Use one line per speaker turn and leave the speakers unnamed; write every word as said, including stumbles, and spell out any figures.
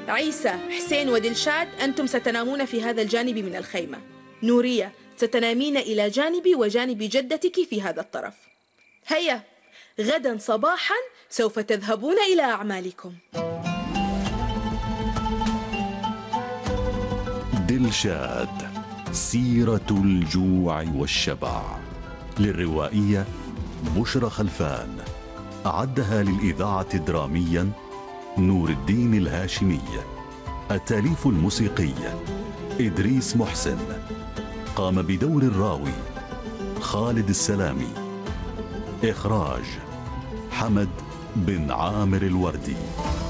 عيسى، حسين ودلشاد، أنتم ستنامون في هذا الجانب من الخيمة. نورية، ستنامين إلى جانبي وجانب جدتك في هذا الطرف. هيا، غدا صباحا سوف تذهبون إلى أعمالكم.
دلشاد، سيرة الجوع والشبع، للروائية بشرى خلفان، أعدها للإذاعة دراميا نور الدين الهاشمي، التأليف الموسيقي إدريس محسن، قام بدور الراوي خالد السلامي، إخراج حمد بن عامر الوردي.